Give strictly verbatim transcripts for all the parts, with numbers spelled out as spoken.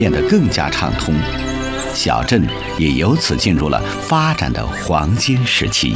变得更加畅通，小镇也由此进入了发展的黄金时期。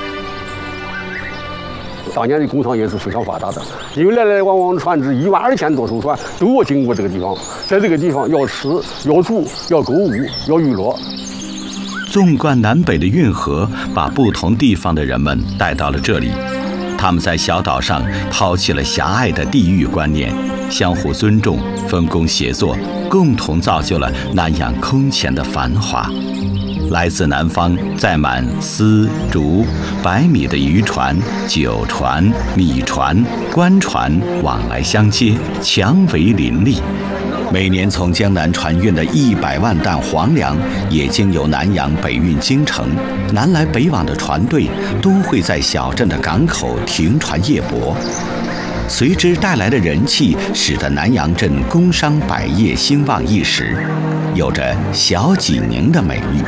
当年的工厂也是非常发达的，因为来来往往船只一万二千多艘船都要经过这个地方，在这个地方要吃、要住、要购物、要娱乐。 纵贯南北的运河把不同地方的人们带到了这里，他们在小岛上抛弃了狭隘的地域观念，相互尊重，分工协作，共同造就了南洋空前的繁华。来自南方载满丝、竹、白米的渔船、酒船、米船、官船往来相接，强为林立。每年从江南船运的一百万担黄粮，也经由南洋北运京城。南来北往的船队都会在小镇的港口停船夜泊，随之带来的人气，使得南洋镇工商百业兴旺一时，有着小济宁的美誉。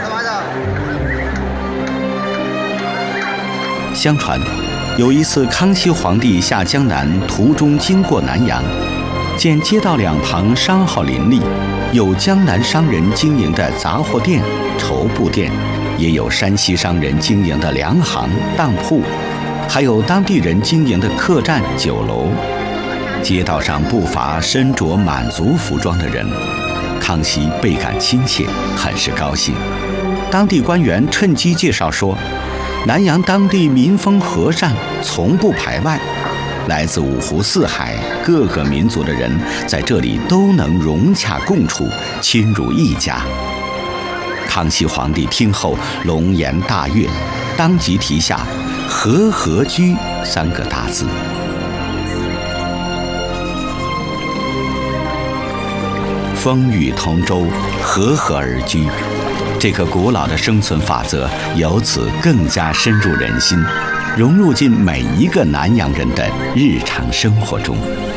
相传，有一次康熙皇帝下江南途中经过南阳，见街道两旁商号林立，有江南商人经营的杂货店、绸布店，也有山西商人经营的粮行、当铺，还有当地人经营的客栈、酒楼。街道上不乏身着满族服装的人，康熙倍感亲切，很是高兴。当地官员趁机介绍说，南阳当地民风和善，从不排外，来自五湖四海各个民族的人在这里都能融洽共处，亲如一家。康熙皇帝听后龙颜大悦，当即题下“和合居”三个大字。风雨同舟，和合而居，这个古老的生存法则由此更加深入人心，融入进每一个南洋人的日常生活中。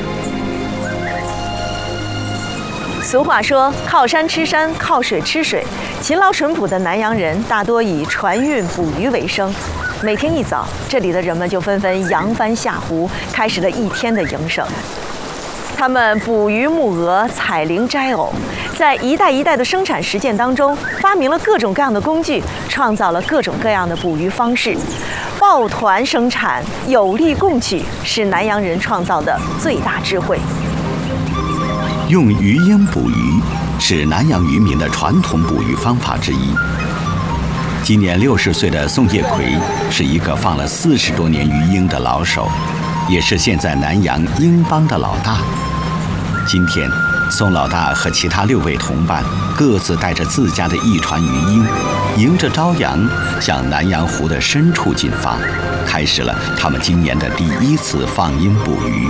俗话说，靠山吃山，靠水吃水。勤劳淳朴的南洋人大多以船运捕鱼为生。每天一早，这里的人们就纷纷扬帆下湖，开始了一天的营生。他们捕鱼、牧鹅、采菱、摘藕，在一代一代的生产实践当中，发明了各种各样的工具，创造了各种各样的捕鱼方式。抱团生产，有力共取，是南洋人创造的最大智慧。 用鱼鹰捕鱼是南洋渔民的传统捕鱼方法之一。今年六十岁的宋业奎是一个放了四十多年鱼鹰的老手，也是现在南洋鹰帮的老大。今天，宋老大和其他六位同伴各自带着自家的一船鱼鹰，迎着朝阳向南洋湖的深处进发，开始了他们今年的第一次放鹰捕鱼。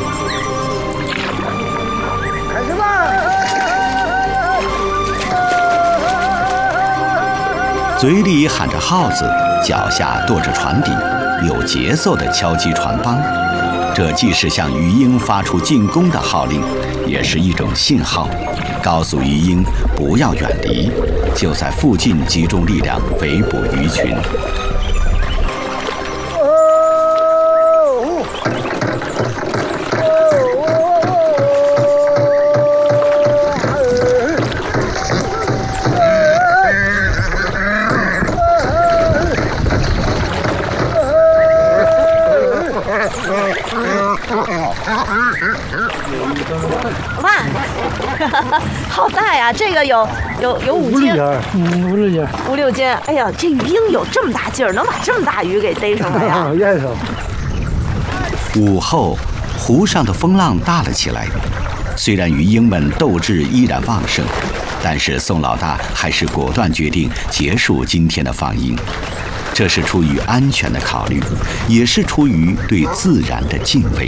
开始吧！ 嘴里喊着号子，脚下跺着船底，有节奏地敲击船帮。这既是向鱼鹰发出进攻的号令，也是一种信号，告诉鱼鹰不要远离，就在附近集中力量围捕鱼群。 哇，好大呀！这个有有有五斤， 嗯，五六斤， 五六斤。哎呀，这鱼鹰有这么大劲儿，能把这么大鱼给逮上来呀！ 验上。 午后，湖上的风浪大了起来。虽然鱼鹰们斗志依然旺盛，但是宋老大还是果断决定结束今天的放鹰。这是出于安全的考虑，也是出于对自然的敬畏。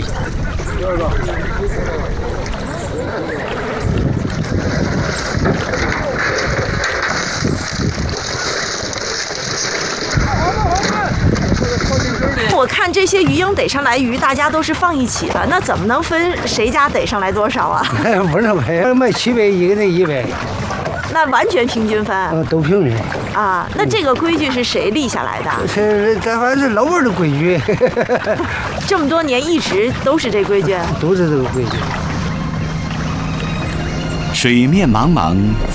我看这些鱼鹰逮上来鱼，大家都是放一起的，那怎么能分谁家逮上来多少啊？ 不是卖卖七百，一个那一百。 那完全平均分， 呃，都平均啊。那这个规矩是谁立下来的？ 是咱反正是老辈的规矩。 这么多年一直都是这规矩， 都是这个规矩。 水面茫茫，